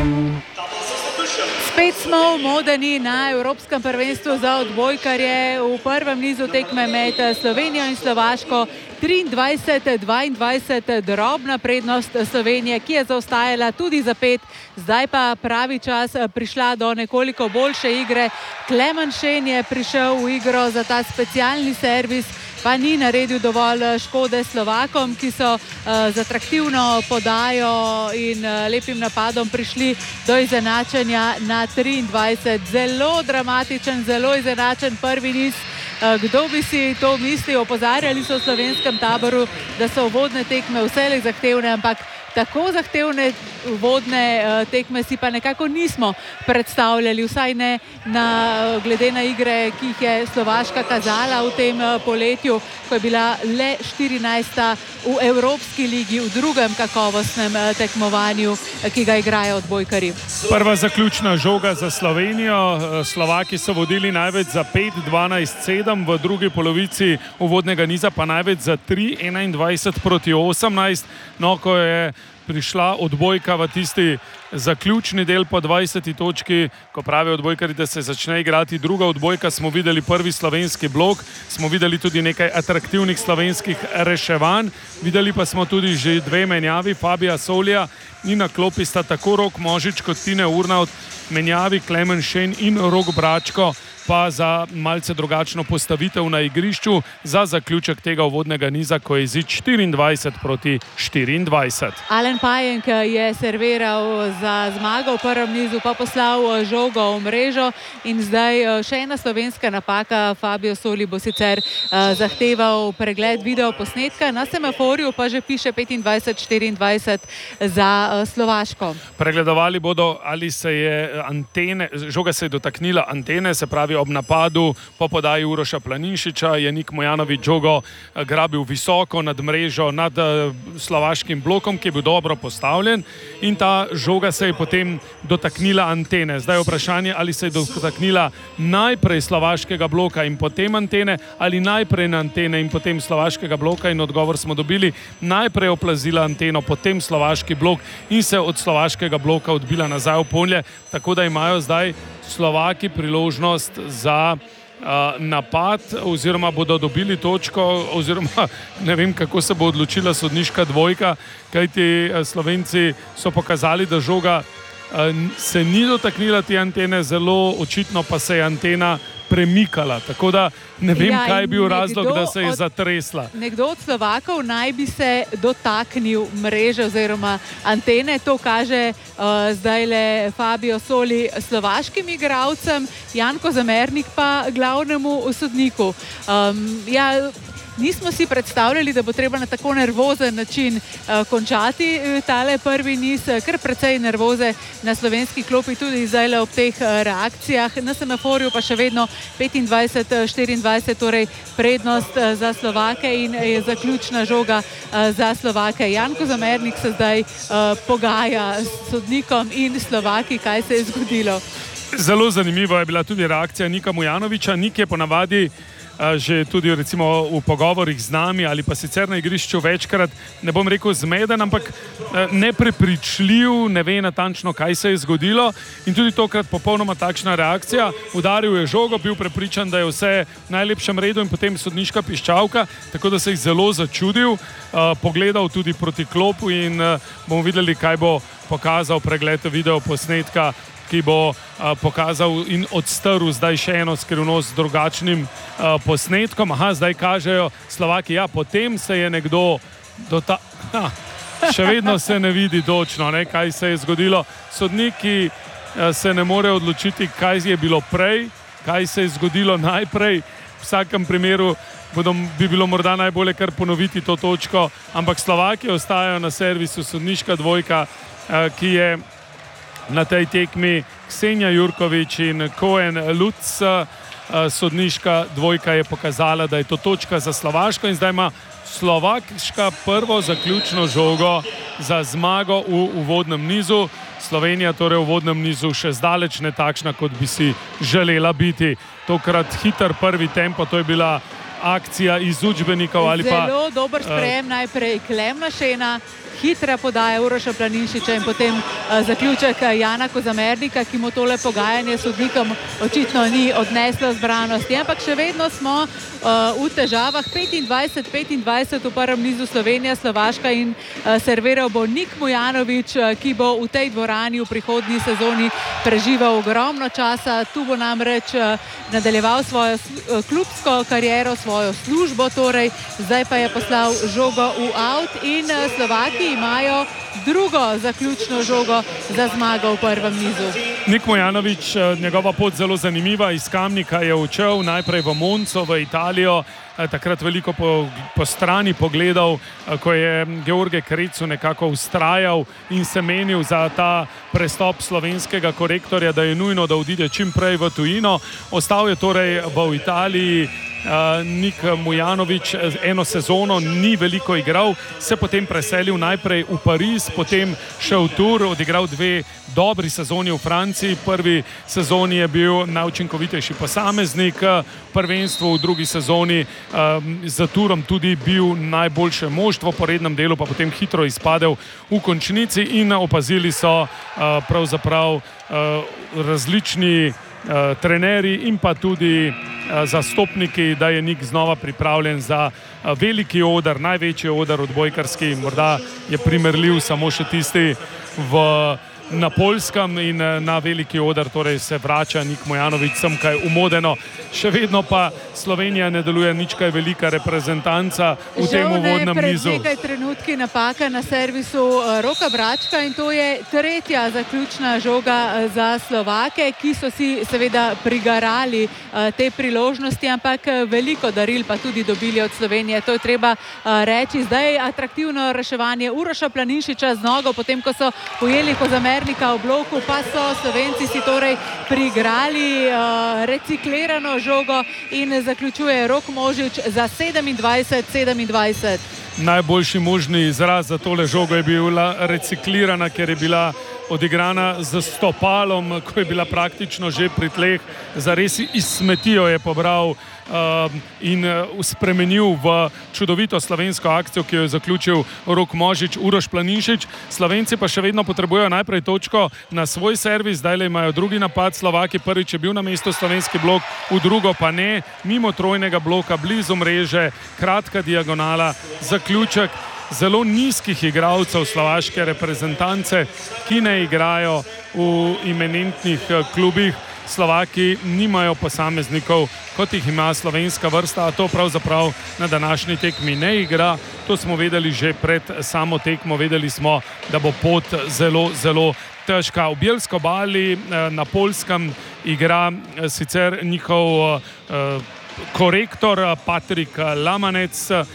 Spet smo v Modeni na Evropskem prvenstvu za odbojkarje. V prvem nizu tekme med Slovenijo in Slovaško 23-22 drobna prednost Slovenije, ki je zaostajala tudi za 5. Zdaj pa pravi čas prišla do nekoliko boljše igre. Klemen Šen je prišel v igro za ta specialni servis, pa ni naredil dovolj škode Slovakom, ki so z atraktivno podajo in lepim napadom prišli do izenačenja na 23. Zelo dramatičen, zelo izenačen prvi niz. Kdo bi si to mislil? Opozarjali so v slovenskem taboru, da so uvodne tekme vselej zahtevne, ampak tako zahtevne uvodne tekme si pa nekako nismo predstavljali, vsaj ne glede na igre, ki jih je Slovaška kazala v tem poletju, ko je bila le 14. v Evropski ligi, v drugem kakovostnem tekmovanju, ki ga igrajo odbojkarji. Prva zaključna žoga za Slovenijo. Slovaki so vodili največ za 5-12-7, v drugi polovici uvodnega niza pa največ za 3-21-18. No, ko je prišla odbojka v tisti zaključni del po 20. točki, ko pravijo odbojkari, da se začne igrati druga odbojka, smo videli prvi slovenski blok, smo videli tudi nekaj atraktivnih slovenskih reševanj, videli pa smo tudi že dve menjavi, Fabija Solija in na klopi sta tako Rok Možič kot Tine Urnauth, menjavi Klemen Šen in Rok Bračko pa za malce drugačno postavitev na igrišču za zaključek tega uvodnega niza, ko je izid 24-24. Alen Pajenk je serviral za zmago v prvem nizu, pa poslal žogo v mrežo in zdaj še ena slovenska napaka. Fabio Soli bo sicer zahteval pregled videoposnetka, na semaforju pa že piše 25-24 za Slovaško. Pregledovali bodo, ali se je žoga se je dotaknila antene, se pravi ob napadu po podaji Uroša Planinšiča je Nik Mojanović žogo grabil visoko nad mrežo, nad slovaškim blokom, ki je bil dobro postavljen, in ta žoga se je potem dotaknila antene. Zdaj je vprašanje, ali se je dotaknila najprej slovaškega bloka in potem antene, ali najprej na antene in potem slovaškega bloka, in odgovor smo dobili, najprej oplazila anteno, potem slovaški blok in se od slovaškega bloka odbila nazaj v polje, tako da imajo zdaj Slovaki priložnost za napad, oziroma bodo dobili točko, oziroma ne vem, kako se bo odločila sodniška dvojka, kajti Slovenci so pokazali, da žoga se ni dotaknila te antene, zelo očitno pa se je antena premikala, tako da ne vem, kaj je bil razlog, da se je zatresla. Nekdo od Slovakov naj bi se dotaknil mreže oziroma antene, to kaže zdajle Fabio Soli slovaškim igralcem, Janko Zamernik pa glavnemu sodniku. Nismo si predstavljali, da bo treba na tako nervozen način končati tale prvi niz, kar precej nervoze na slovenski klopi tudi zdaj ob teh reakcijah. Na semaforju pa še vedno 25-24, torej prednost za Slovake in je zaključna žoga za Slovake. Janko Zamernik se zdaj pogaja s sodnikom in Slovaki, kaj se je zgodilo. Zelo zanimiva je bila tudi reakcija Nika Mojanovića. Nik je ponavadi že tudi recimo v pogovorih z nami ali pa sicer na igrišču večkrat, ne bom rekel zmeden, ampak neprepričljiv, ne ve natančno, kaj se je zgodilo, in tudi tokrat popolnoma takšna reakcija. Udaril je žogo, bil prepričan, da je vse v najlepšem redu, in potem sodniška piščalka, tako da se je zelo začudil, pogledal tudi proti klopu in bomo videli, kaj bo pokazal pregled videoposnetka, ki bo pokazal in odstrl zdaj še eno skrivnost z drugačnim posnetkom. Zdaj kažejo Slovaki, potem se je nekdo še vedno se ne vidi točno, kaj se je zgodilo. Sodniki se ne morejo odločiti, kaj je bilo prej, kaj se je zgodilo najprej. V vsakem primeru bi bilo morda najbolje kar ponoviti to točko, ampak Slovaki ostajajo na servisu, sodniška dvojka, ki je na tej tekmi Ksenija Jurković in Koen Lutz. Sodniška dvojka je pokazala, da je to točka za Slovaško in zdaj ima Slovaška prvo zaključno žogo za zmago v uvodnem nizu. Slovenija torej v uvodnem nizu še zdaleč ne takšna, kot bi si želela biti. Tokrat hiter prvi tempo, to je bila akcija iz učbenikov ali pa... Zelo dober sprejem najprej Klemna Šena, hitra podaja Uroša Planinšiča in potem zaključek Jana Kozamernika, ki mu tole pogajanje sodnikom očitno ni odneslo zbranosti. Ampak še vedno smo v težavah. 25-25 v prvem nizu Slovenija, Slovaška in serviral bo Nik Mujanović, ki bo v tej dvorani v prihodnji sezoni preživel ogromno časa. Tu bo namreč nadaljeval svojo klubsko kariero, svojo službo, torej zdaj pa je poslal žogo v out in Slovaki imajo drugo zaključno žogo za zmago v prvem nizu. Nik Mujanović, njegova pot zelo zanimiva, iz Kamnika je odšel najprej v Monco, v Italijo, takrat veliko po strani pogledal, ko je George Krecu nekako ustrajal in se menil za ta prestop slovenskega korektorja, da je nujno, da odide čim prej v tujino. Ostal je torej v Italiji. Nik Mujanović eno sezono ni veliko igral, se potem preselil najprej v Pariz, potem še v Tour, odigral 2 dobri sezoni v Franciji. Prvi sezoni je bil najučinkovitejši posameznik v prvenstvu, v drugi sezoni za Tourom tudi bil najboljše moštvo, po rednem delu pa potem hitro izpadel v končnici in opazili so pravzaprav različni trenerji in pa tudi zastopniki, da je Nik znova pripravljen za veliki oder, največji oder odbojkarski, morda je primerljiv samo še tisti na Poljskem in na veliki oder, torej se vrača Nik Mujanović sem kaj umodeno. Še vedno pa Slovenija ne deluje nič kaj velika reprezentanca v tem uvodnem nizu. Pred nekaj trenutki napaka na servisu Roka Bračka in to je tretja zaključna žoga za Slovake, ki so si seveda prigarali te priložnosti, ampak veliko daril pa tudi dobili od Slovenije. To je treba reči. Zdaj atraktivno reševanje Uroša Planinšiča z nogo, potem ko so ujeli Kozamernika v bloku, pa so Slovenci si torej priigrali reciklirano žogo in zaključuje Rok Možič za 27-27. Najboljši možni izraz za tole žogo je bila reciklirana, ker je bila odigrana z stopalom, ko je bila praktično že pri tleh, zares iz smetijo je pobral in spremenil v čudovito slovensko akcijo, ki jo je zaključil Rok Možič, Uroš Planinšič. Slovenci pa še vedno potrebujejo najprej točko na svoj servis, zdaj imajo drugi napad Slovaki, prvič je bil na mestu slovenski blok, v drugo pa ne, mimo trojnega bloka, blizu mreže, kratka diagonala, zaključek zelo nizkih igralcev slovaške reprezentance, ki ne igrajo v eminentnih klubih. Slovaki nimajo posameznikov, kot jih ima slovenska vrsta, a to pravzaprav na današnji tekmi ne igra. To smo vedeli že pred samo tekmo, vedeli smo, da bo pot zelo, zelo težka. V Bielsko-Bali na Poljskem igra sicer njihov korektor Patrik Lamanec,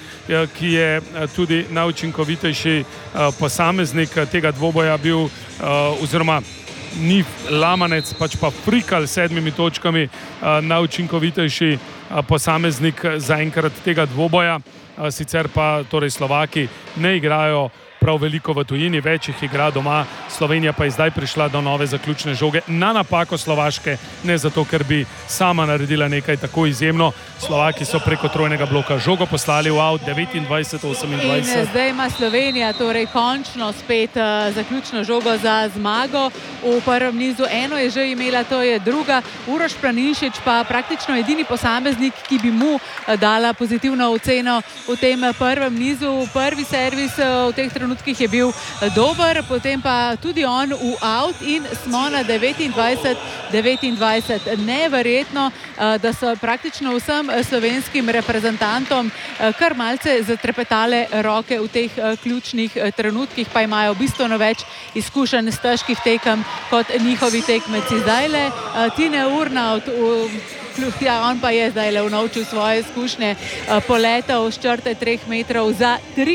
ki je tudi najučinkovitejši posameznik tega dvoboja bil, oziroma ni Lamanec, pač pa Frikal s 7 točkami, najučinkovitejši posameznik zaenkrat tega dvoboja. Sicer pa torej Slovaki ne igrajo prav veliko v tujini, več jih igra doma. Slovenija pa je zdaj prišla do nove zaključne žoge na napako Slovaške, ne zato, ker bi sama naredila nekaj tako izjemno. Slovaki so preko trojnega bloka žogo poslali v out 29-28. In zdaj ima Slovenija torej končno spet zaključno žogo za zmago v prvem nizu. Eno je že imela, to je druga. Uroš Planinšič pa praktično edini posameznik, ki bi mu dala pozitivno oceno v tem prvem nizu. Prvi servis v teh trenutkih je bil dober, potem pa tudi on v out in smo na 29-29. Neverjetno, da so praktično vsem slovenskim reprezentantom kar malce zatrepetale roke v teh ključnih trenutkih, pa imajo bistveno več izkušenj s težkih tekem kot njihovi tekmeci. Zdajle Tine Urnaut, on pa je zdajle unovčil svoje izkušnje, poletov s črte 3 metrov za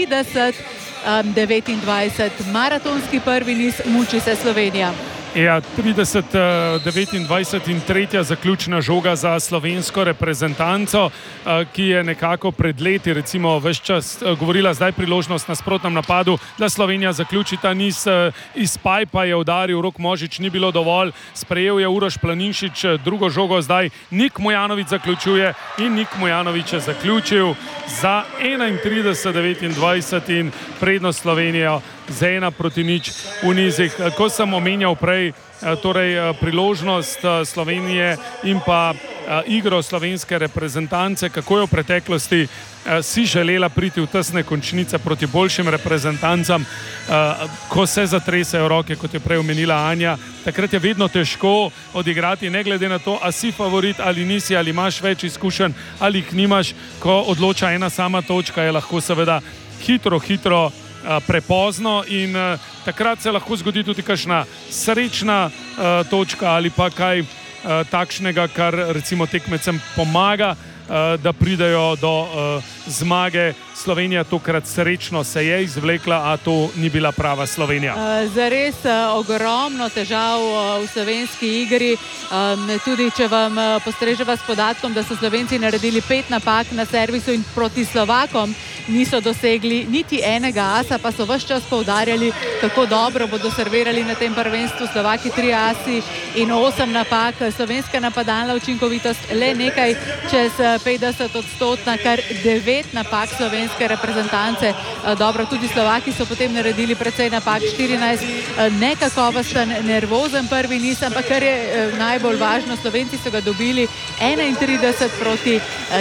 30-29. Maratonski prvi niz, muči se Slovenija. Ja, 30-29 in tretja zaključna žoga za slovensko reprezentanco, ki je nekako pred leti, recimo ves čas govorila, zdaj priložnost na nasprotnem napadu, da Slovenija zaključi ta niz. Iz pajpa je udaril Rok Možič, ni bilo dovolj, sprejel je Uroš Planinšič drugo žogo, zdaj Nik Mujanović zaključuje in Nik Mujanović je zaključil za 31-29 in prednost Slovenijo z 1-0 v nizih. Ko sem omenjal prej torej priložnost Slovenije in pa igro slovenske reprezentance, kako je v preteklosti si želela priti v tesne končnice proti boljšim reprezentancam, ko se zatresejo roke, kot je prej omenila Anja, takrat je vedno težko odigrati, ne glede na to, a si favorit ali nisi, ali imaš več izkušenj ali jih nimaš. Ko odloča ena sama točka, je lahko seveda hitro prepozno in takrat se lahko zgodi tudi kakšna srečna točka ali pa kaj takšnega, kar recimo tekmecem pomaga, da pridejo do zmage. Slovenija tokrat srečno se je izvlekla, a to ni bila prava Slovenija. Zares ogromno težav v slovenski igri. Tudi če vam postreževa s podatkom, da so Slovenci naredili 5 napak na servisu in proti Slovakom niso dosegli niti enega asa, pa so ves čas poudarjali, kako dobro bodo servirali na tem prvenstvu. Slovaki 3 asi in 8 napak. Slovenska napadalna učinkovitost le nekaj čez 50%, kar 9 napak slovenske reprezentance. Dobro, tudi Slovaki so potem naredili precej napak, 14, nekakovosten, nervozen prvi niz, ampak kar je najbolj važno, Slovenci so ga dobili 31 proti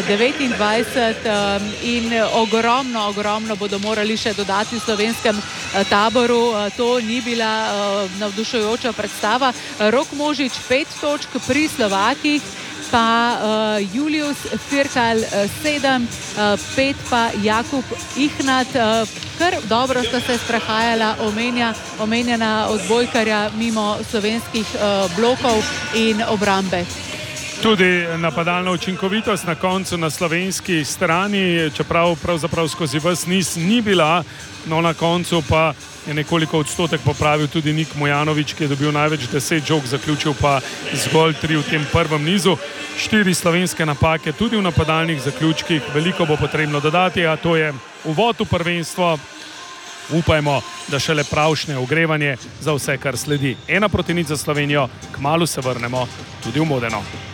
29 in ogromno bodo morali še dodati v slovenskem taboru. To ni bila navdušujoča predstava. Rok Možič 5 točk pri Slovakih, pa Julius Firkal 7, 5 pa Jakub Ihnat. Kar dobro sta se sprehajala omenjena odbojkarja mimo slovenskih blokov in obrambe. Tudi napadalna učinkovitost na koncu na slovenski strani, čeprav pravzaprav skozi ves niz ni bila, no na koncu pa je nekoliko odstotek popravil tudi Nik Mujanović, ki je dobil največ 10 žog, zaključil pa zgolj 3 v tem prvem nizu. 4 slovenske napake tudi v napadalnih zaključkih, veliko bo potrebno dodati, a to je uvod v prvenstvo. Upajmo, da šele pravšnje ogrevanje za vse, kar sledi. 1-0 za Slovenijo, kmalu se vrnemo tudi v Modeno.